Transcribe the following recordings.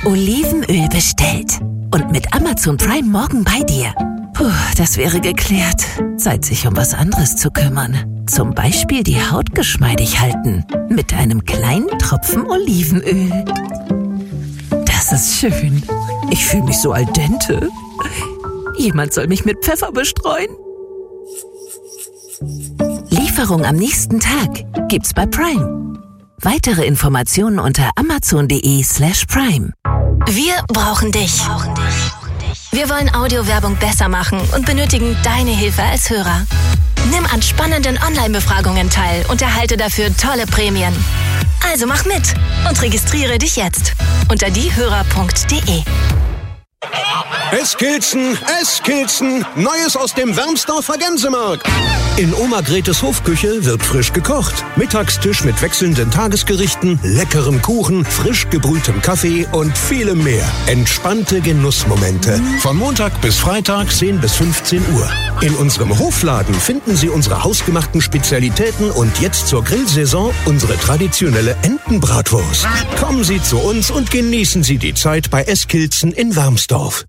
Olivenöl bestellt. Und mit Amazon Prime morgen bei dir. Puh, das wäre geklärt. Zeit, sich um was anderes zu kümmern. Zum Beispiel die Haut geschmeidig halten. Mit einem kleinen Tropfen Olivenöl. Das ist schön. Ich fühle mich so al dente. Jemand soll mich mit Pfeffer bestreuen. Lieferung am nächsten Tag gibt's bei Prime. Weitere Informationen unter amazon.de/prime. Wir brauchen dich. Wir wollen Audiowerbung besser machen und benötigen deine Hilfe als Hörer. Nimm an spannenden Online-Befragungen teil und erhalte dafür tolle Prämien. Also mach mit und registriere dich jetzt unter diehörer.de. Eskilzen, Neues aus dem Wermsdorfer Gänsemarkt. In Oma Gretes Hofküche wird frisch gekocht. Mittagstisch mit wechselnden Tagesgerichten, leckerem Kuchen, frisch gebrühtem Kaffee und vielem mehr. Entspannte Genussmomente. Von Montag bis Freitag 10 bis 15 Uhr. In unserem Hofladen finden Sie unsere hausgemachten Spezialitäten und jetzt zur Grillsaison unsere traditionelle Entenbratwurst. Kommen Sie zu uns und genießen Sie die Zeit bei Eskilzen in Wermsdorf.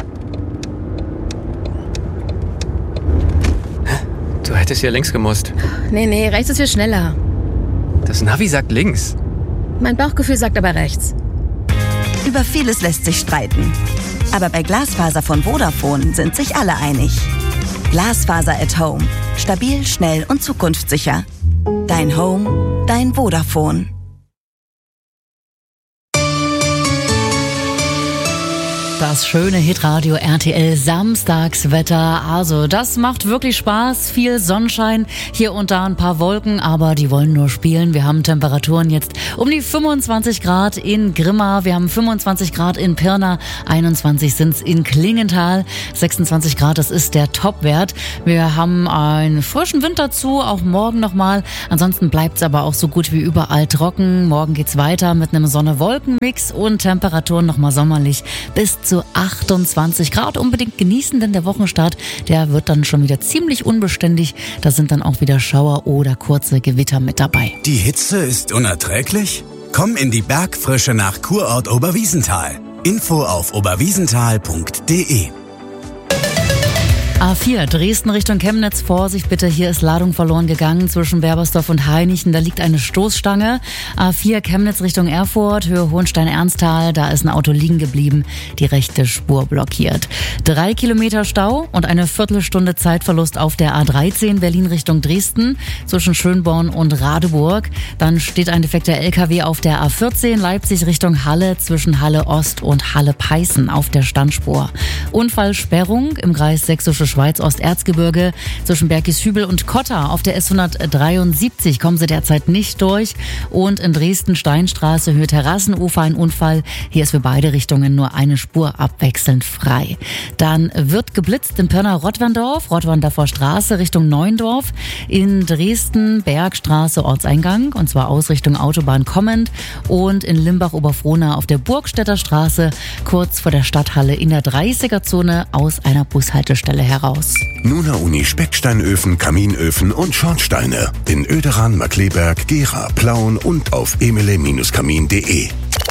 Du hättest hier links gemusst. Nee, rechts ist viel schneller. Das Navi sagt links. Mein Bauchgefühl sagt aber rechts. Über vieles lässt sich streiten. Aber bei Glasfaser von Vodafone sind sich alle einig. Glasfaser at Home. Stabil, schnell und zukunftssicher. Dein Home, dein Vodafone. Das schöne Hitradio RTL Samstagswetter. Also das macht wirklich Spaß. Viel Sonnenschein, hier und da ein paar Wolken, aber die wollen nur spielen. Wir haben Temperaturen jetzt um die 25 Grad in Grimma. Wir haben 25 Grad in Pirna. 21 sind's in Klingenthal. 26 Grad, das ist der Topwert. Wir haben einen frischen Wind dazu, auch morgen nochmal. Ansonsten bleibt's aber auch so gut wie überall trocken. Morgen geht's weiter mit einem Sonne-Wolken-Mix und Temperaturen nochmal sommerlich bis zu 28 Grad. Unbedingt genießen, denn der Wochenstart, der wird dann schon wieder ziemlich unbeständig. Da sind dann auch wieder Schauer oder kurze Gewitter mit dabei. Die Hitze ist unerträglich? Komm in die Bergfrische nach Kurort Oberwiesenthal. Info auf oberwiesenthal.de. A4, Dresden Richtung Chemnitz, Vorsicht bitte, hier ist Ladung verloren gegangen zwischen Berbersdorf und Hainichen, da liegt eine Stoßstange. A4, Chemnitz Richtung Erfurt, Höhe Hohenstein-Ernsthal, da ist ein Auto liegen geblieben, die rechte Spur blockiert. 3 Kilometer Stau und eine Viertelstunde Zeitverlust auf der A13, Berlin Richtung Dresden, zwischen Schönborn und Radeburg. Dann steht ein defekter LKW auf der A14, Leipzig Richtung Halle, zwischen Halle Ost und Halle Peißen auf der Standspur. Unfallsperrung im Kreis Sächsische Schweiz-Osterzgebirge zwischen Bergishübel und Kotta auf der S173 kommen sie derzeit nicht durch. Und in Dresden Steinstraße, Höhe Terrassenufer, ein Unfall. Hier ist für beide Richtungen nur eine Spur abwechselnd frei. Dann wird geblitzt in Pirna-Rottwandorf, Rottwandorfer Straße Richtung Neuendorf. In Dresden Bergstraße Ortseingang, und zwar Ausrichtung Autobahn kommend. Und in Limbach-Oberfrohna auf der Burgstädter Straße, kurz vor der Stadthalle in der 30er-Zone aus einer Bushaltestelle heraus. Nuna Uni Specksteinöfen, Kaminöfen und Schornsteine in Oederan, Markleberg, Gera, Plauen und auf emele-kamin.de.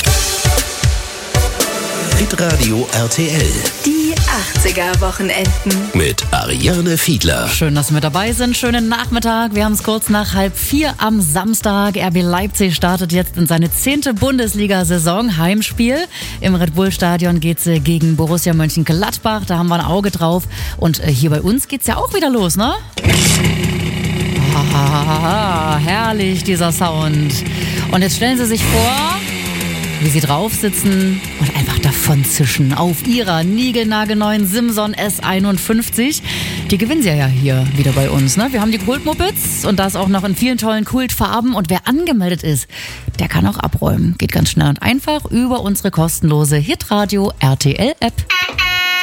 Hitradio RTL. Die 80er-Wochenenden. Mit Ariane Fiedler. Schön, dass Sie mit dabei sind. Schönen Nachmittag. Wir haben es kurz nach 3:30 am Samstag. RB Leipzig startet jetzt in seine 10. Bundesliga-Saison. Heimspiel. Im Red Bull-Stadion geht's gegen Borussia Mönchengladbach. Da haben wir ein Auge drauf. Und hier bei uns geht's ja auch wieder los, ne? Herrlich, dieser Sound. Und jetzt stellen Sie sich vor, wie Sie drauf sitzen und einfach davon zischen auf Ihrer niegelnagelneuen Simson S51. Die gewinnen Sie ja hier wieder bei uns, ne? Wir haben die Kultmopeds und das auch noch in vielen tollen Kultfarben. Und wer angemeldet ist, der kann auch abräumen. Geht ganz schnell und einfach über unsere kostenlose Hitradio RTL App.